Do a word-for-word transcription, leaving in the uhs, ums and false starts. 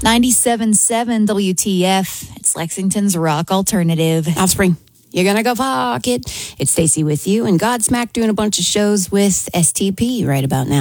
ninety-seven point seven W T F. It's Lexington's Rock Alternative. Offspring. You're gonna go pocket. It's Stacey with you, and Godsmack doing a bunch of shows with S T P right about now.